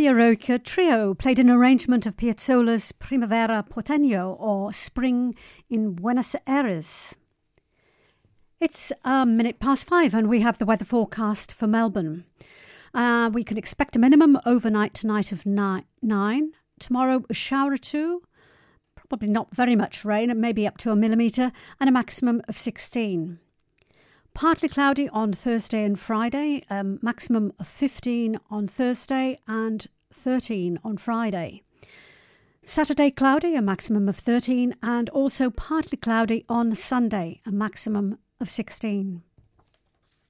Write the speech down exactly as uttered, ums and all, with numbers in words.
The Eroica Trio played an arrangement of Piazzolla's Primavera Porteño, or Spring in Buenos Aires. It's a minute past five and we have the weather forecast for Melbourne. Uh, we can expect a minimum overnight tonight of nine, nine. Tomorrow a shower or two, probably not very much rain, maybe up to a millimetre, and a maximum of sixteen. Partly cloudy on Thursday and Friday, um, maximum of fifteen on Thursday and thirteen on Friday. Saturday cloudy, a maximum of thirteen, and also partly cloudy on Sunday, a maximum of sixteen.